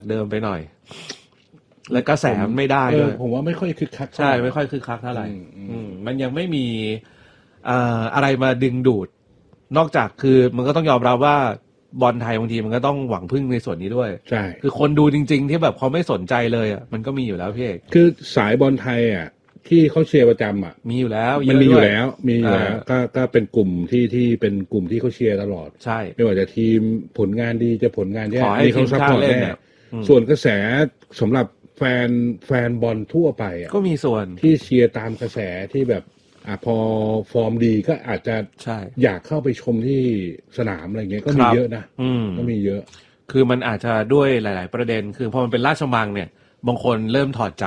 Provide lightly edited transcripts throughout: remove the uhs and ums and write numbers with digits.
เดิมไปหน่อยและกระแสไม่ได้ด้วยผมว่าไม่ค่อยคึกคักใช่ไม่ค่อยคึกคักเท่าไหร่มันยังไม่มีอะไรมาดึงดูดนอกจากคือมันก็ต้องยอมรับว่าบอลไทยบางทีมันก็ต้องหวังพึ่งในส่วนนี้ด้วยใช่คือคนดูจริงๆที่แบบเขาไม่สนใจเลยอ่ะมันก็มีอยู่แล้วพี่เอกคือสายบอลไทยอ่ะที่เขาเชียร์ประจำอ่ะมีอยู่แล้วมันมีอยู่แล้วก็เป็นกลุ่มที่เป็นกลุ่มที่เขาเชียร์ตลอดใช่ไม่ว่าจะทีมผลงานดีจะผลงานแย่ที่เขาซัพพอร์ตแน่ส่วนกระแสสำหรับแฟนบอลทั่วไปอ่ะก็มีส่วนที่เชียร์ตามกระแสที่แบบพอฟอร์มดีก็อาจจะอยากเข้าไปชมที่สนามอะไรเงี้ยก็มีเยอะนะก็มีเยอะคือมันอาจจะด้วยหลายๆประเด็นคือพอมันเป็นราชมังเนี่ยบางคนเริ่มถอดใจ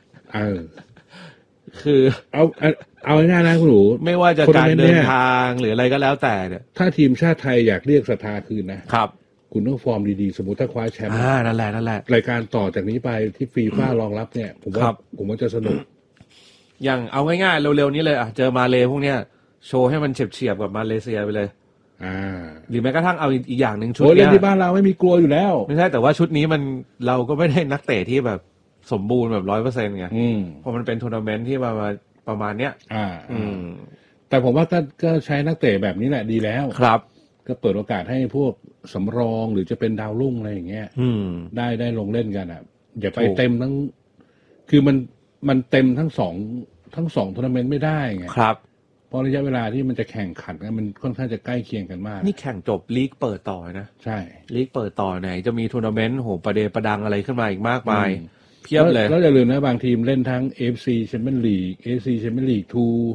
คือเอาง่ายๆนะคุณหนูไม่ว่าจะการเดินทางหรืออะไรก็แล้วแต่เนี่ยถ้าทีมชาติไทยอยากเรียกศรัทธาคืนนะครับคุณต้องฟอร์มดีๆสมมติถ้าคว้าแชมป์นั่นแหละรายการต่อจากนี้ไปที่ฟีฟ่ารองรับเนี่ยผมว่าจะสนุกอย่างเอาง่ายๆเร็วๆนี้เลยเจอมาเลพวกเนี้ยโชว์ให้มันเฉียบๆกับมาเลเซียไปเลยหรือแม้กระทั่งเอาอีกอย่างนึงชุดเล่นที่บ้านเราไม่มีกลัวอยู่แล้วไม่ใช่แต่ว่าชุดนี้มันเราก็ไม่ได้นักเตะที่แบบสมบูรณ์แบบ 100% ไงเพราะมันเป็นทัวร์นาเมนต์ที่มาประมาณเนี้ยแต่ผมว่าก็ใช้นักเตะแบบนี้แหละดีแล้วครับก็เปิดโอกาสให้พวกสำรองหรือจะเป็นดาวรุ่งอะไรอย่างเงี้ยได้ลงเล่นกันอย่าไปเต็มทั้งคือมันเต็มทั้งสองทัวร์นาเมนต์ไม่ได้ไงครับเพราะระยะเวลาที่มันจะแข่งขันกันมันค่อนข้างจะใกล้เคียงกันมากนี่แข่งจบลีกเปิดต่อนะใช่ลีกเปิดต่อไหนจะมีทัวร์นาเมนต์โหประเดประดังอะไรขึ้นมาอีกมากมายเพียบเลยแล้วอย่าลืมนะบางทีมเล่นทั้ง AFC Champions League AFC Champions League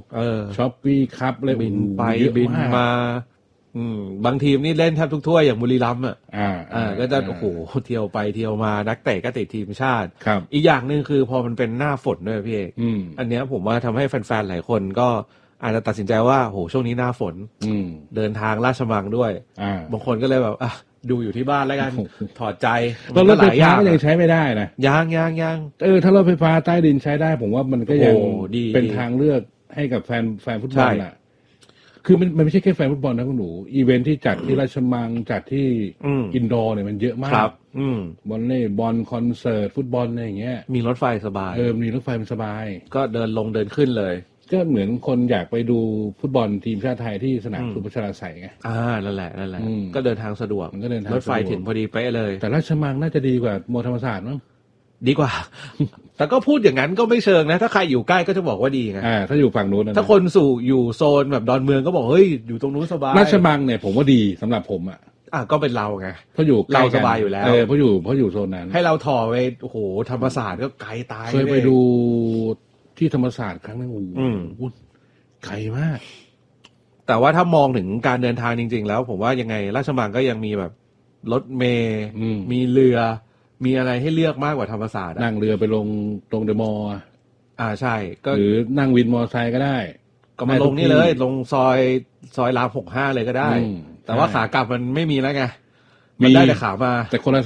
2Shopee Cup เลยบินไปบินมาบางทีมนี่เล่นแทบทุกถ้วยอย่างบุรีรัมย์ก็จะโอ้โหเที่ยวไปเที่ยวมานักเตะก็ติดทีมชาติอีกอย่างนึงคือพอมันเป็นหน้าฝนด้วยพี่เอกอันเนี้ยผมว่าทำให้แฟนๆหลายคนก็อาจจะตัดสินใจว่าโหช่วงนี้หน้าฝนเดินทางราชมังด้วยบางคนก็เลยแบบดูอยู่ที่บ้านแล้วกันถอดใจรถไฟฟ้าก็ยังใช้ไม่ได้นะยังถ้ารถไฟฟ้าใต้ดินใช้ได้ผมว่ามันก็ยังเป็นทางเลือกให้กับแฟนฟุตบอลน่ะคือมันไม่ใช่แค่แฟนฟุตบอลนะคุณหนูอีเวนท์ที่จัดที่ราชมังจัดที่อินดอร์เนี่ยมันเยอะมากบอลเล่บอลคอนเสิร์ตฟุตบอลอะไรอย่างเงี้ยมีรถไฟสบายมีรถไฟมันสบายก็เดินลงเดินขึ้นเลยก็เหมือนคนอยากไปดูฟุตบอลทีมชาติไทยที่สนามสุพัชราไสยไงนั่นแหละก็เดินทางสะดวกรถไฟถึงพอดีเป๊ะเลยแต่ราชมังน่าจะดีกว่าโมธรรมศาสตร์มั้งดีกว่า แต่ก็พูดอย่างนั้นก็ไม่เชิงนะถ้าใครอยู่ใกล้ก็จะบอกว่าดีไงถ้าอยู่ฝั่งนู้นถ้าคนอยู่โซนแบบดอนเมืองก็บอกเฮ้ยอยู่ตรงนู้นสบายราชมังเนี่ยผมว่าดีสำหรับผมก็เป็นเราไงเพราะอยู่เราสบายอยู่แล้วเพราะอยู่โซนนั้นให้เราถอไปโอ้โหธรรมศาสตร์ก็ไกลตายเคยไปดูที่ธรรมศาสตร์ครั้งนึงไกลมากแต่ว่าถ้ามองถึงการเดินทางจริงๆแล้วผมว่ายังไงราชมังก็ยังมีแบบรถเมล์มีเรือมีอะไรให้เลือกมากกว่าธรรมศาสตร์นั่งเรือไปลงตรงเดอะมอลล์ใช่ก็หรือนั่งวินมอเตอร์ไซค์ก็ได้ก็มาลงนี่เลยลงซอยราม65เลยก็ได้แต่ว่าขากลับมันไม่มีแล้วไงมันได้แต่ขามาแต่คนละ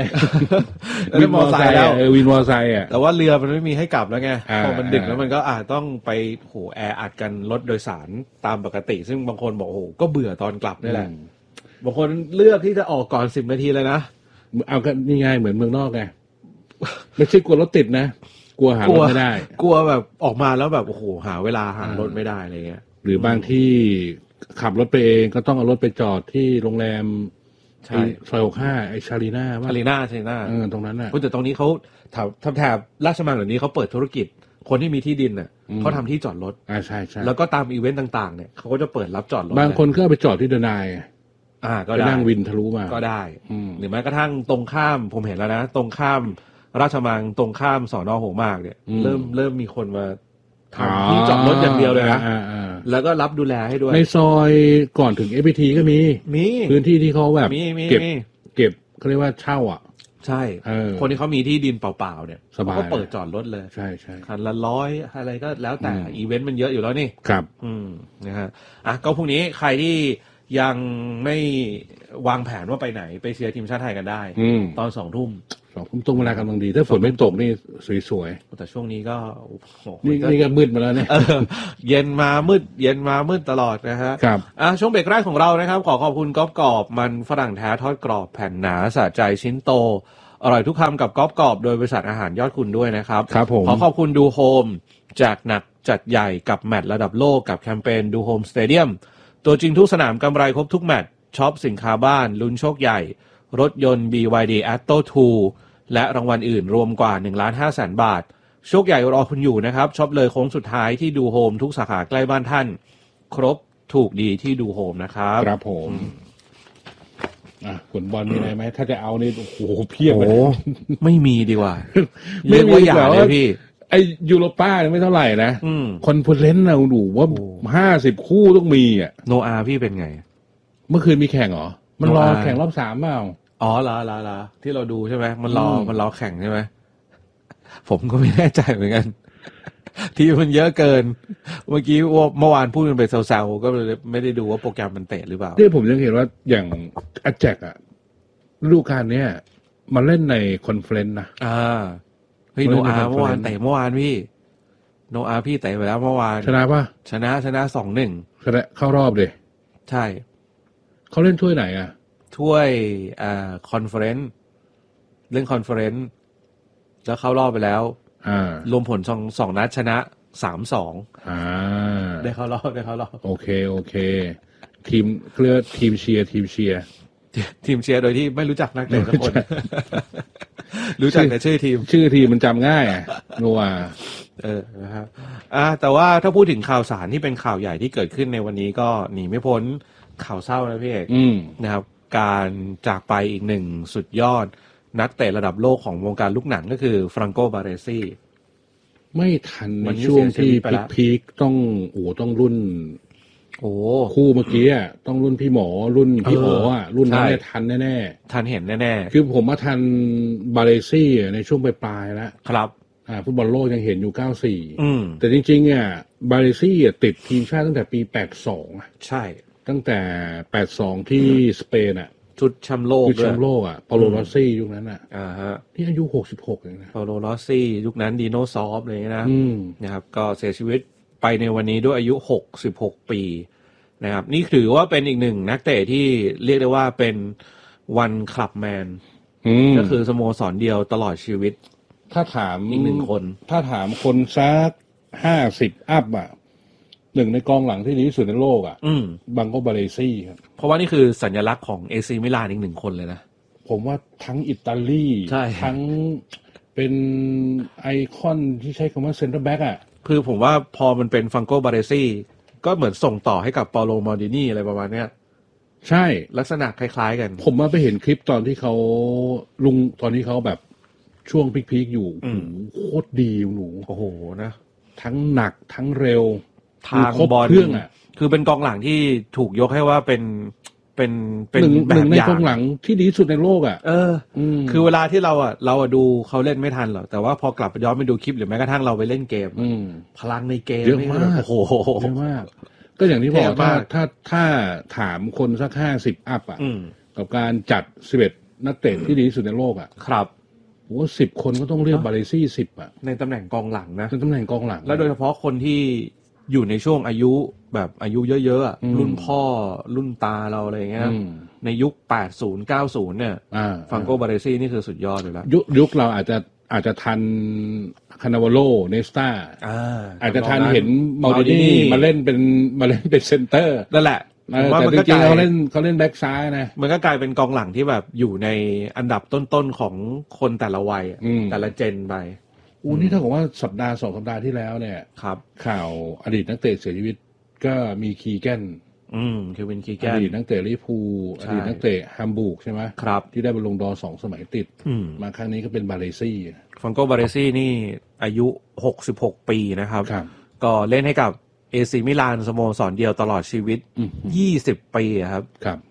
300 วินมอเตอร์ไซค์แล้ววินมอเตอร์ไซค์แต่ว่าเรือมันไม่มีให้กลับแล้วไงพอมันดึกแล้วมันก็ต้องไปโหแออัดกันรถโดยสารตามปกติซึ่งบางคนบอกโอ้โหก็เบื่อตอนกลับนี่แหละบางคนเลือกที่จะออกก่อน10 นาทีเลยนะเอาก็นี่ไงเหมือนเมืองนอกไงไม่ใช่กลัวรถติดนะกลัวหารถไม่ได้กลัวแบบออกมาแล้วแบบโอ้โหหาเวลาหารถไม่ได้อะไรเงี้ยหรือบางที่ขับรถไปเองก็ต้องเอารถไปจอดที่โรงแรมซอย65ไอชาลีน่าตรงนั้นน่ะแต่ตรงนี้เขาแถบราชมังเหล่านี้เขาเปิดธุรกิจคนที่มีที่ดินน่ะเขาทำที่จอดรถใช่แล้วก็ตามอีเวนต์ต่างๆเนี่ยเขาก็จะเปิดรับจอดรถบางคนก็ไปจอดที่เดนายก็ได้นั่งวินทะลุมาก็ได้หรือแม้กระทั่งตรงข้ามผมเห็นแล้วนะตรงข้ามราชมังตรงข้ามสน.หัวหมากเนี่ยเริ่มมีคนมาทำที่จอดรถอย่างเดียวเลยนะแล้วก็รับดูแลให้ด้วยในซอยก่อนถึง FPT ก็มีพื้นที่ที่เขาแบบเก็บเขาเรียกว่าเช่าใช่คนที่เขามีที่ดินเปล่าๆเนี่ยเขาก็เปิดจอดรถเลยใช่คันละ100อะไรก็แล้วแต่อีเวนต์มันเยอะอยู่แล้วนี่ครับนะฮะก็พรุ่งนี้ใครที่ยังไม่วางแผนว่าไปไหนไปเชียร์ทีมชาติไทยกันได้ตอน2 ทุ่มตรงเวลากำลังดีถ้าฝนไม่ตกนี่สวยๆแต่ช่วงนี้ก็นี่ก็มืดมาแล้วเนี่ยเย็นมามืดตลอดนะฮะครับช่วงเบรกแรกของเรานะครับขอขอบคุณก๊อบกรอบมันฝรั่งแท้ทอดกรอบแผ่นหนาสะใจชิ้นโตอร่อยทุกคำกับก๊อบกรอบโดยบริษัทอาหารยอดคุณด้วยนะครับครับผมขอขอบคุณดูโฮมจากหนักจัดใหญ่กับแมตช์ระดับโลกกับแคมเปญดูโฮมสเตเดียมตัวจริงทุกสนามกำไรครบทุกแมตช์ช็อปสินค้าบ้านลุ้นโชคใหญ่รถยนต์ BYD Atto 2 และรางวัลอื่นรวมกว่า 1,500,000 บาทโชคใหญ่รอคุณอยู่นะครับช็อปเลยโค้งสุดท้ายที่ดูโฮมทุกสาขาใกล้บ้านท่านครบถูกดีที่ดูโฮมนะครับครับผมผลบอลมีอะไรไหมถ้าจะเอานี่โอ้โหเพียบเลยไม่มีดีกว่าเรียกว่าอย่างเลยพี่ไอยูโรป้าไม่เท่าไหร่นะคอนเฟอเรนซ์เราดูว่า50 คู่ต้องมีอ่ะโนอาพี่เป็นไงเมื่อคืนมีแข่งเหรอมันรอแข่งรอบ3เปล่าอ๋อลาที่เราดูใช่ไหมมันรอแข่งใช่ไหมผมก็ไม่แน่ใจเหมือนกันทีมันเยอะเกินเมื่อกี้ว่าเมื่อวานพูดกันไปแซวๆก็เลยไม่ได้ดูว่าโปรแกรมมันเตะหรือเปล่าที่ผมยังเห็นว่าอย่างอาแจกอะฤดูกาลเนี้ยมาเล่นในคอนเฟอเรนซ์นะเฮ้ยโนอาเมื่อวานเตะเมื่อวานพี่โนอาพี่เตะไปแล้วเมื่อวานชนะป่ะชนะ 2-1 ชนะเข้ารอบเลยใช่เขาเล่นถ้วยไหนอะถ้วยคอนเฟอเรนซ์เล่นคอนเฟอเรนซ์แล้วเข้ารอบไปแล้วรวมผล2 นัดชนะ 3-2ได้เข้ารอบโอเคทีมเรียกทีมเชียร์โดยที่ไม่รู้จักนักเตะสักคนรู้จักแต่ชื่อทีมมันจำง่ายโนอานะครับแต่ว่าถ้าพูดถึงข่าวสารที่เป็นข่าวใหญ่ที่เกิดขึ้นในวันนี้ก็หนีไม่พ้นข่าวเศร้านะพี่เอกนะครับการจากไปอีกหนึ่งสุดยอดนักเตะระดับโลกของวงการลูกหนังก็คือฟรังโกบาเรซี่ไม่ทันในช่วงที่พีคต้องรุ่นคู่เมื่อกี้อ่ะต้องรุ่นพี่หมอรุ่นพี่โอ๋อ่ะรุ่นนั้นเนี่ยทันแน่ๆทันเห็นแน่ๆคือผมมาทันบาเรซี่ในช่วงปลายๆแล้วครับฟุตบอลโลกยังเห็นอยู่94แต่จริงๆเนี่ยบาเรซี่ติดทีมชาติตั้งแต่ปี82 ใช่ตั้งแต่82ที่สเปนอ่ะชุดแชมป์โลกอ่ะเปาโล รอสซี่ยุคนั้นอ่ะที่อายุ66เองนะเปาโล รอสซี่ยุคนั้นดีโนซอฟเลยนะครับก็เสียชีวิตไปในวันนี้ด้วยอายุ66 ปีนะครับนี่ถือว่าเป็นอีกหนึ่งนักเตะที่เรียกได้ว่าเป็นวันคลับแมนก็คือสโมสรเดียวตลอดชีวิตถ้าถามอีก1 คนถ้าถามคนซัก50 อัพอ่ะหนึ่งในกองหลังที่ดีที่สุดในโลกอ่ะบังโกบาเรซี่ครับเพราะว่านี่คือสัญลักษณ์ของเอซีมิลานอีก1 คนเลยนะผมว่าทั้งอิตาลีทั้งเป็นไอคอนที่ใช้คำว่าเซ็นเตอร์แบ็กอ่ะคือผมว่าพอมันเป็นฟังโกบาเรซี่ก็เหมือนส่งต่อให้กับเปาโลมอร์ดินีอะไรประมาณเนี้ยใช่ลักษณะคล้ายๆกันผมมาไปเห็นคลิปตอนที่เขาตอนที่เขาแบบช่วงพีคๆอยู่โคตรดีหนูโอ้โหนะทั้งหนักทั้งเร็วทางบอลคือเป็นกองหลังที่ถูกยกให้ว่าเป็นแบบอย่างในกองหลังที่ดีสุดในโลกอ่ะคือเวลาที่เราดูเขาเล่นไม่ทันหรอกแต่ว่าพอกลับไปย้อนไปดูคลิปหรือแม้กระทั่งเราไปเล่นเกมพลังในเกมเยอะมากโอ้โหเยอะมากก็อย่างที่บอกถ้าถามคนสัก50 อัพอ่ะกับการจัด11 นักเตะที่ดีที่สุดในโลกอ่ะครับผมว่า10 คนก็ต้องเรียกบาเรซี่10อ่ะในตำแหน่งกองหลังนะในตำแหน่งกองหลังแล้วโดยเฉพาะคนที่อยู่ในช่วงอายุแบบอายุเยอะๆรุ่นพ่อรุ่นตาเราอะไรอย่างเงี้ยในยุค80 90เนี่ยฟังโกบาเรซี่นี่คือสุดยอดเลยแล้วยุคเราอาจจะทันคานาวาโลเนสตาอาจจะทันเห็นมอร์ดินี่มาเล่นเป็นเซนเตอร์นั่นแหละแต่จริงๆเขาเล่นแบ็กซ้ายนะมันก็กลายเป็นกองหลังที่แบบอยู่ในอันดับต้นๆของคนแต่ละวัยแต่ละเจนไปนี่ถ้าบอกว่า2 สัปดาห์ที่แล้วเนี่ยครับข่าวอดีตนักเตะเสียชีวิตก็มีคีแกนเควินคีแกนอดีตนักเตะลิเวอร์พูลอดีตนักเตะแฮมบูร์กใช่ไหมครับที่ได้บอลลูนดอร์2 สมัยติดมาครั้งนี้ก็เป็นบาเรซี่ฟังโกบาเรซี่นี่อายุ66 ปีนะครับก็เล่นให้กับเอซีมิลานสโมสรเดียวตลอดชีวิต20 ปีครับ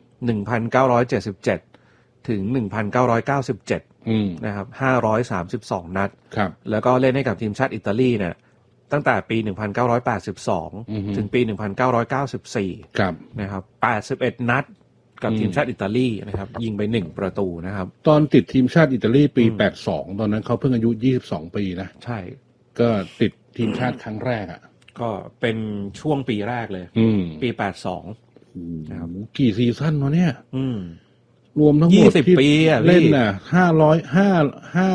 1977 ถึง 1997นะครับ532 นัดแล้วก็เล่นให้กับทีมชาติอิตาลีเนี่ยตั้งแต่ปี1982ถึงปี1994นะครับ81 นัดกับทีมชาติอิตาลีนะครับยิงไป1 ประตูนะครับตอนติดทีมชาติอิตาลีปี82ตอนนั้นเขาเพิ่งอายุ22 ปีนะใช่ก็ติดทีมชาติครั้งแรกอ่ะก็เป็นช่วงปีแรกเลยปี82 นะครับกี่ซีซั่นวะเนี่ยรวมทั้งหมดที่ปีอ่ะเล่นน่ะ500